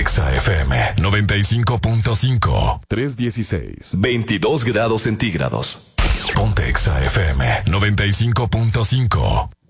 Exa FM 95.5. 316. 22 grados centígrados. Ponte Exa FM 95.5.